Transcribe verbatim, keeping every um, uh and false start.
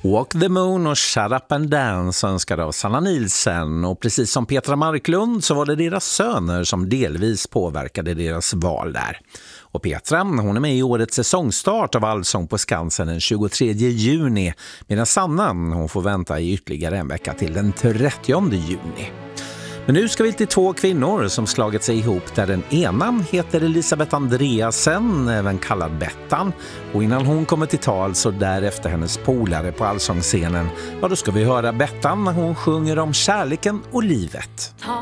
Walk the Moon och Shut Up and Dance önskade av Sanna Nielsen, och precis som Petra Marklund så var det deras söner som delvis påverkade deras val där. Och Petra, hon är med i årets säsongstart av Allsång på Skansen den tjugotredje juni, medan Sanna, hon får vänta i ytterligare en vecka till den trettionde juni. Men nu ska vi till två kvinnor som slagit sig ihop, där den ena heter Elisabeth Andreasen, även kallad Bettan. Och innan hon kommer till tal så därefter hennes polare på allsångsscenen, ja då ska vi höra Bettan när hon sjunger om kärleken och livet. Ta